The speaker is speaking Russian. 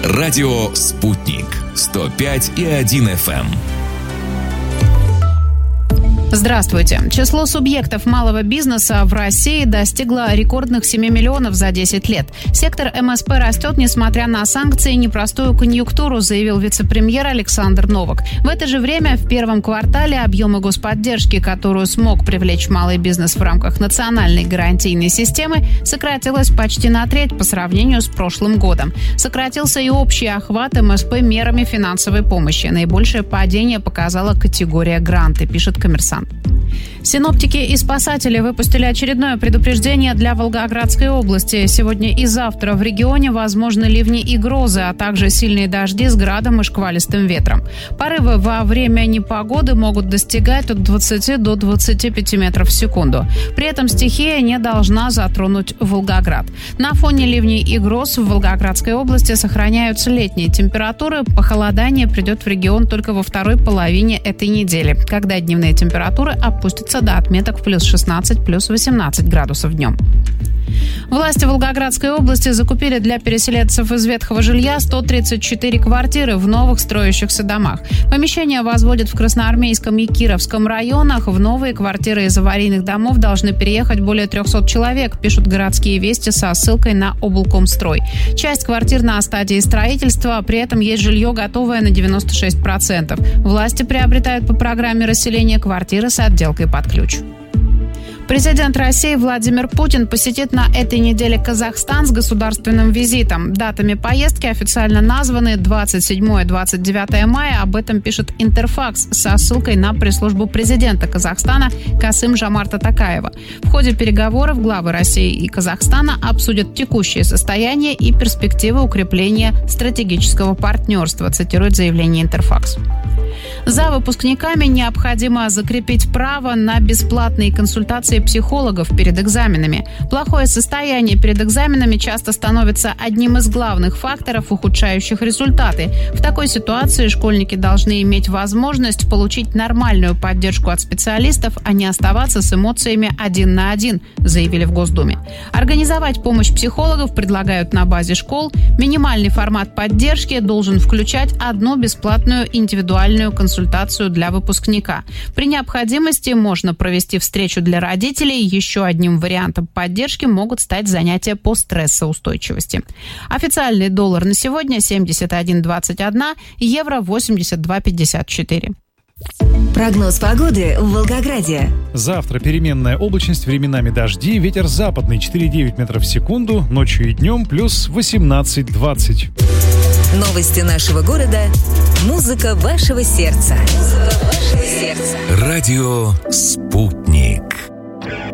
Радио «Спутник». 105,1 FM. Здравствуйте. Число субъектов малого бизнеса в России достигло рекордных 7 миллионов за 10 лет. Сектор МСП растет, несмотря на санкции и непростую конъюнктуру, заявил вице-премьер Александр Новак. В это же время в первом квартале объемы господдержки, которую смог привлечь малый бизнес в рамках национальной гарантийной системы, сократилось почти на треть по сравнению с прошлым годом. Сократился и общий охват МСП мерами финансовой помощи. Наибольшее падение показала категория гранты, пишет «Коммерсант». Синоптики и спасатели выпустили очередное предупреждение для Волгоградской области. Сегодня и завтра в регионе возможны ливни и грозы, а также сильные дожди с градом и шквалистым ветром. Порывы во время непогоды могут достигать от 20 до 25 метров в секунду. При этом стихия не должна затронуть Волгоград. На фоне ливней и гроз в Волгоградской области сохраняются летние температуры. Похолодание придет в регион только во второй половине этой недели, когда дневные температуры опустятся до отметок плюс 16, плюс 18 градусов днем. Власти Волгоградской области закупили для переселенцев из ветхого жилья 134 квартиры в новых строящихся домах. Помещения возводят в Красноармейском и Кировском районах. В новые квартиры из аварийных домов должны переехать более 300 человек, пишут «Городские вести» со ссылкой на облкомстрой. Часть квартир на стадии строительства, при этом есть жилье, готовое на 96%. Власти приобретают по программе расселения квартиры с отделкой под ключ. Президент России Владимир Путин посетит на этой неделе Казахстан с государственным визитом. Датами поездки официально названы 27-29 мая. Об этом пишет Интерфакс со ссылкой на пресс-службу президента Казахстана Касым-Жомарта Токаева. В ходе переговоров главы России и Казахстана обсудят текущее состояние и перспективы укрепления стратегического партнерства, цитирует заявление Интерфакс. За выпускниками необходимо закрепить право на бесплатные консультации психологов перед экзаменами. Плохое состояние перед экзаменами часто становится одним из главных факторов, ухудшающих результаты. В такой ситуации школьники должны иметь возможность получить нормальную поддержку от специалистов, а не оставаться с эмоциями один на один, заявили в Госдуме. Организовать помощь психологов предлагают на базе школ. Минимальный формат поддержки должен включать одну бесплатную индивидуальную консультацию для выпускника. При необходимости можно провести встречу для родителей. Еще одним вариантом поддержки могут стать занятия по стрессоустойчивости. Официальный доллар на сегодня 71.21, евро 82.54. Прогноз погоды в Волгограде. Завтра переменная облачность, временами дожди, ветер западный 4,9 метров в секунду, ночью и днем плюс 18-20. Новости нашего города. Музыка вашего сердца. Радио «Спутник».